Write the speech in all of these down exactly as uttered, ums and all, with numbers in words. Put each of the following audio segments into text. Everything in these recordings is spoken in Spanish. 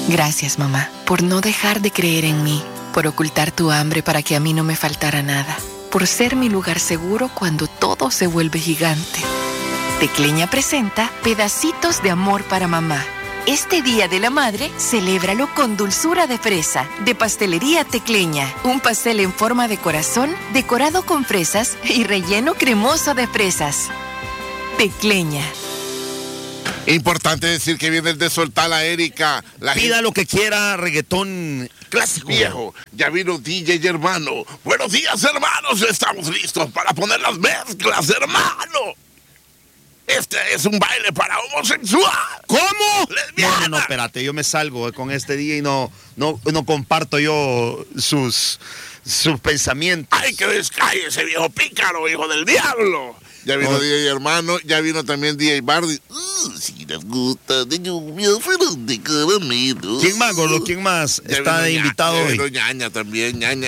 Gracias, mamá, por no dejar de creer en mí, por ocultar tu hambre para que a mí no me faltara nada, por ser mi lugar seguro cuando todo se vuelve gigante. Tecleña presenta Pedacitos de Amor para Mamá. Este Día de la Madre, celébralo con dulzura de fresa, de Pastelería Tecleña. Un pastel en forma de corazón, decorado con fresas y relleno cremoso de fresas. Tecleña. Importante decir que viene el de soltar a Erika. La Pida gente... lo que quiera, reggaetón clásico. Viejo, ya vino D J hermano. Buenos días, hermanos. Estamos listos para poner las mezclas, hermano. Este es un baile para homosexual. ¿Cómo? Lesbiana. No, no, espérate, yo me salgo con este día y no, no, no comparto yo sus, sus pensamientos. Ay, que descalle ese viejo pícaro, hijo del diablo. Ya vino oh. D J hermano, ya vino también D J Bardi. Uh, si les gusta de lluvia, fueron de caramelo. ¿Quién más, gordo? ¿Quién más ya está de ña, invitado ya hoy? Vino ñaña también, ñaña.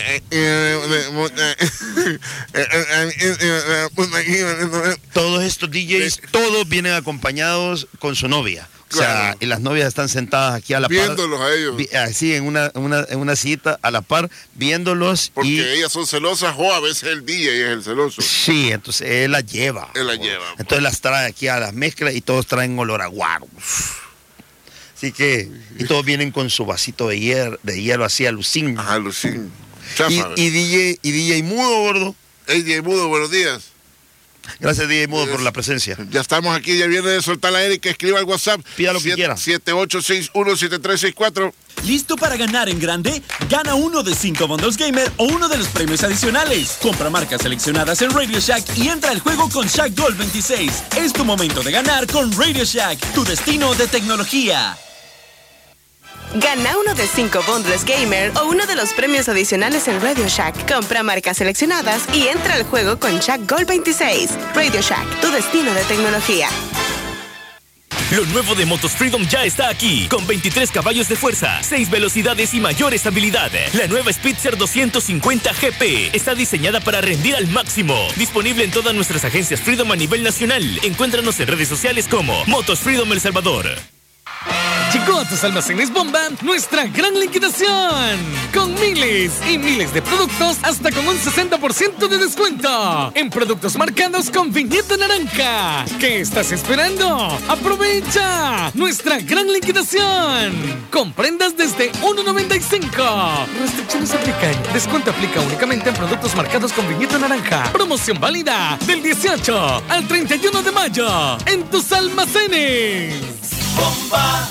Todos estos D Js, todos vienen acompañados con su novia. O sea, claro. Y las novias están sentadas aquí a la viéndolos par. Viéndolos a ellos. Así, en una, una, en una cita a la par, viéndolos. Porque y... ellas son celosas o a veces el D J es el celoso. Sí, entonces él las lleva. Él las lleva. Entonces pues. las trae aquí a las mezclas y todos traen olor a guaro. Así que, y todos vienen con su vasito de hielo, de hielo así, alucín. Ajá, alucín. Y, y, D J, y D J Mudo, gordo. Hey, D J Mudo, buenos días. Gracias, D J Mudo, por la presencia. Ya estamos aquí, ya viene de soltar a Erika, escriba al WhatsApp. Pida lo que quiera. siete ocho seis uno siete tres seis cuatro. ¿Listo para ganar en grande? Gana uno de cinco bundles gamer o uno de los premios adicionales. Compra marcas seleccionadas en Radio Shack y entra al juego con Shack Gold veintiséis. Es tu momento de ganar con Radio Shack, tu destino de tecnología. Gana uno de cinco bundles gamer o uno de los premios adicionales en Radio Shack. Compra marcas seleccionadas y entra al juego con Shack Gold veintiséis. Radio Shack, tu destino de tecnología. Lo nuevo de Motos Freedom ya está aquí, con veintitrés caballos de fuerza, seis velocidades y mayor estabilidad. La nueva Spitzer doscientos cincuenta G P está diseñada para rendir al máximo. Disponible en todas nuestras agencias Freedom a nivel nacional. Encuéntranos en redes sociales como Motos Freedom El Salvador. Llegó a tus almacenes Bomba nuestra gran liquidación, con miles y miles de productos hasta con un sesenta por ciento de descuento en productos marcados con viñeta naranja. ¿Qué estás esperando? ¡Aprovecha nuestra gran liquidación! Con prendas desde uno noventa y cinco. Restricciones aplican. Descuento aplica únicamente en productos marcados con viñeta naranja. Promoción válida del dieciocho al treinta y uno de mayo en tus almacenes. ¡Bomba!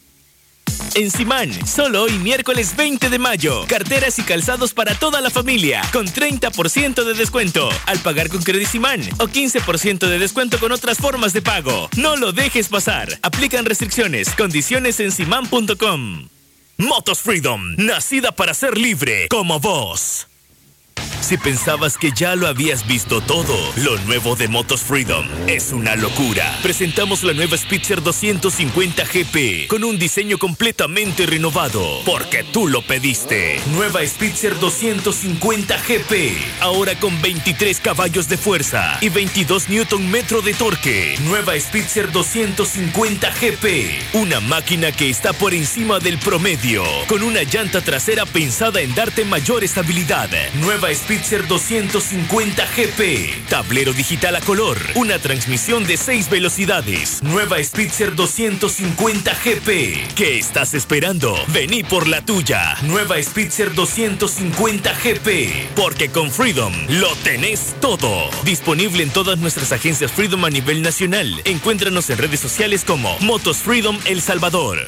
En Simán, solo hoy miércoles veinte de mayo, carteras y calzados para toda la familia, con treinta por ciento de descuento al pagar con Credit Simán o quince por ciento de descuento con otras formas de pago. No lo dejes pasar. Aplican restricciones, condiciones en simán punto com. Motos Freedom, nacida para ser libre como vos. Si pensabas que ya lo habías visto todo, lo nuevo de Motos Freedom es una locura. Presentamos la nueva Spitzer doscientos cincuenta G P con un diseño completamente renovado, porque tú lo pediste. Nueva Spitzer doscientos cincuenta G P, ahora con veintitrés caballos de fuerza y veintidós newton metro de torque. Nueva Spitzer doscientos cincuenta G P, una máquina que está por encima del promedio, con una llanta trasera pensada en darte mayor estabilidad. Nueva Spitzer doscientos cincuenta G P, tablero digital a color, una transmisión de seis velocidades. Nueva Spitzer doscientos cincuenta G P. ¿Qué estás esperando? Vení por la tuya. Nueva Spitzer doscientos cincuenta G P, porque con Freedom lo tenés todo. Disponible en todas nuestras agencias Freedom a nivel nacional. Encuéntranos en redes sociales como Motos Freedom El Salvador.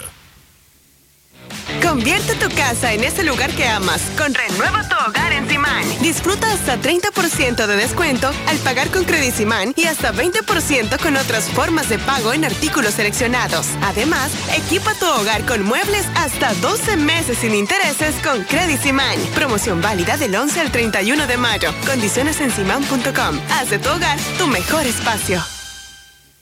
Convierte tu casa en ese lugar que amas con Renueva tu Hogar en Simán. Disfruta hasta treinta por ciento de descuento al pagar con Credit Simán y hasta veinte por ciento con otras formas de pago en artículos seleccionados. Además, equipa tu hogar con muebles hasta doce meses sin intereses con Credit Simán. Promoción válida del once al treinta y uno de mayo. Condiciones en simán punto com. Haz de tu hogar tu mejor espacio.